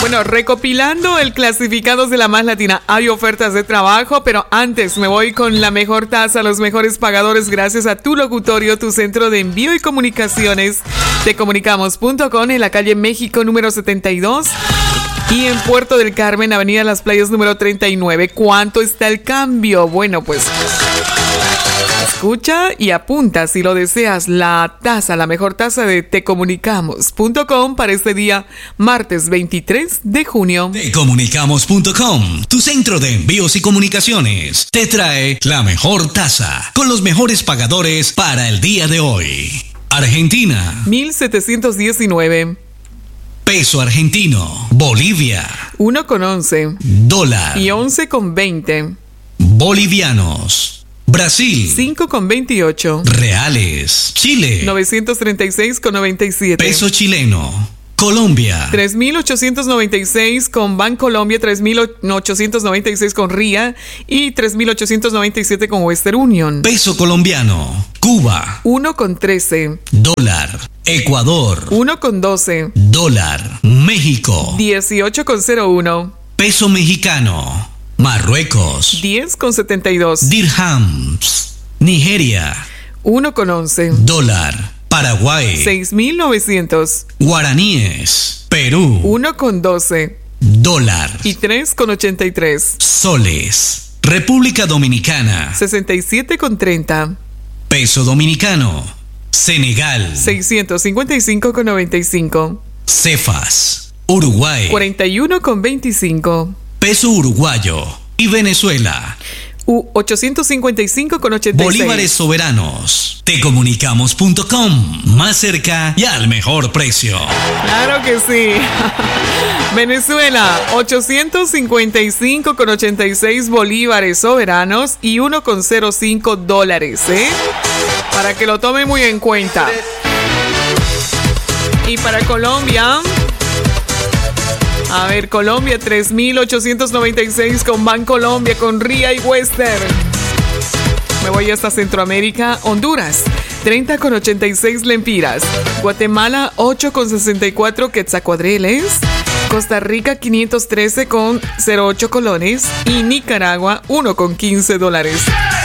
Bueno, recopilando el clasificados de la Más Latina, hay ofertas de trabajo, pero antes me voy con la mejor tasa, los mejores pagadores gracias a Tu Locutorio, tu centro de envío y comunicaciones. Tecomunicamos.com en la calle México número 72 y en Puerto del Carmen, avenida Las Playas número 39. ¿Cuánto está el cambio? Bueno, pues escucha y apunta si lo deseas la mejor tasa de Tecomunicamos.com para este día, martes 23 de junio. Tecomunicamos.com, tu centro de envíos y comunicaciones, te trae la mejor tasa con los mejores pagadores para el día de hoy. Argentina, 1719. Peso argentino. Bolivia, 1,11. Dólar Y 11,20. Bolivianos. Brasil, 5,28. Reales. Chile, 936,97. Peso chileno. Colombia, 3.896 con Bancolombia, 3.896 con RIA y 3.897 con Western Union. Peso colombiano. Cuba, 1,13. Dólar. Ecuador, 1,12. Dólar. México, 18,01. Peso mexicano. Marruecos, 10,72. Dirhams. Nigeria, 1,11. Dólar. Paraguay, 6.900. guaraníes. Perú, 1,12. Dólar. Y 3,83. Soles. República Dominicana, 67,30. Peso dominicano. Senegal, 655,95. Cefas. Uruguay, 41,25. Peso uruguayo. Y Venezuela, 855,86. bolívares soberanos. Tecomunicamos.com, más cerca y al mejor precio. Claro que sí. Venezuela, 855,86 bolívares soberanos y 1,05 dólares, para que lo tome muy en cuenta. Y para Colombia, a ver, Colombia, 3.896 con Bancolombia, con RIA y Western. Me voy hasta Centroamérica. Honduras, 30,86 lempiras. Guatemala, 8,64 quetzalcoatlenes. Costa Rica, 513,08 colones. Y Nicaragua, 1,15 dólares.